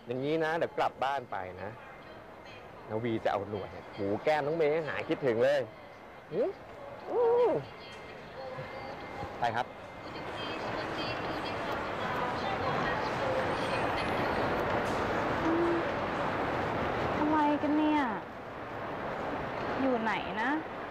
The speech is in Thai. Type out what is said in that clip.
อย่างนี้นะเดี๋ยวกลับบ้านไปนะนาวีจะเอาหนวดเนี่ยถูแก้มน้องเมย์ให้หายคิดถึงเลยอืมไปครับอะไรกันเนี่ย อยู่ไหนนะ